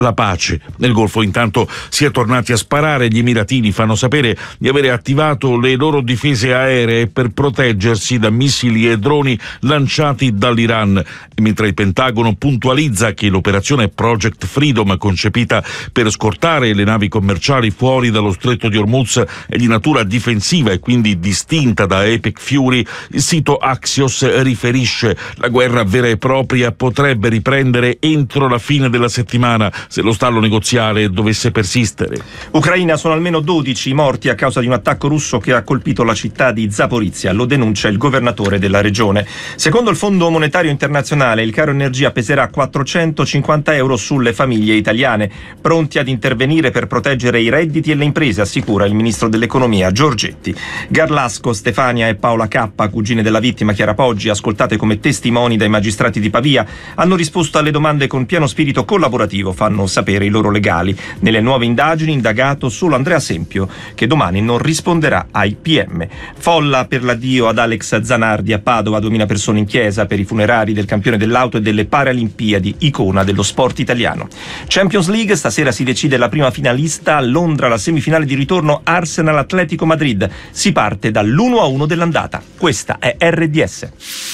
la pace. Nel Golfo intanto si è tornati a sparare. Gli emiratini fanno sapere di avere attivato le loro difese aeree per proteggersi da missili e droni lanciati dall'Iran, mentre il Pentagono puntualizza che l'operazione Project Freedom, concepita per scortare le navi commerciali fuori dallo stretto di Hormuz, è di natura difensiva e quindi distinta da Epic Fury. Il sito Axios riferisce: la guerra vera e propria potrebbe riprendere entro la fine della settimana se lo stallo negoziale dovesse persistere. Ucraina, sono almeno 12 i morti a causa di un attacco russo che ha colpito la città di Zaporizhzhia, lo denuncia il governatore della regione. Secondo il Fondo Monetario Internazionale, il caro energia peserà 450 euro sulle famiglie italiane, pronti ad intervenire per proteggere i redditi e le imprese, assicura il ministro dell'economia Giorgetti. Garlasco, Stefania e Paola K, cugine della vittima Chiara Poggi, ascoltate come testimoni dai magistrati di Pavia, hanno risposto alle domande con pieno spirito collaborativo, fanno sapere i loro legali. Nelle nuove indagini indagato solo Andrea Sempio, che domani non risponderà ai PM. Folla per l'addio ad Alex Zanardi a Padova, 2000 persone in chiesa per i funerali del campione dell'auto e delle Paralimpiadi, icona dello sport italiano. Champions League, stasera si decide la prima finalista, a Londra la semifinale di ritorno Arsenal-Atletico Madrid. Si parte dall'1-1 dell'andata. Questa è RDS.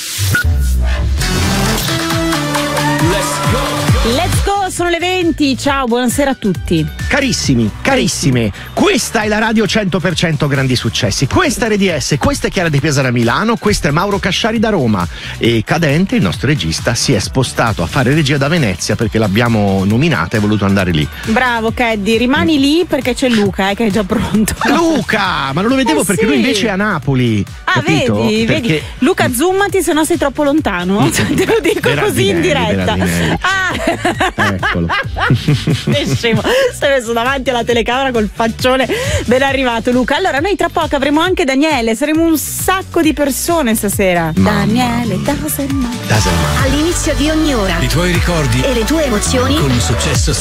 Let's go, sono le 20. Ciao, buonasera a tutti. Carissimi, carissime, questa è la radio 100% grandi successi. Questa è RDS, questa è Chiara Di Pesaro a Milano, questo è Mauro Casciari da Roma. E Cadente, il nostro regista, si è spostato a fare regia da Venezia perché l'abbiamo nominata e è voluto andare lì. Bravo Caddy, rimani lì perché c'è Luca che è già pronto. Luca! Ma non lo vedevo perché sì. Lui invece è a Napoli. Ah, capito? vedi, Perché... vedi. Luca, zoomati, se no sei troppo lontano. Te lo dico così in diretta. Eccolo. Sei scemo. Stai messo davanti alla telecamera col faccione. Ben arrivato, Luca. Allora, noi tra poco avremo anche Daniele. Saremo un sacco di persone stasera. Mamma. Daniele, Doesn't matter. All'inizio di ogni ora I tuoi ricordi e le tue emozioni con un successo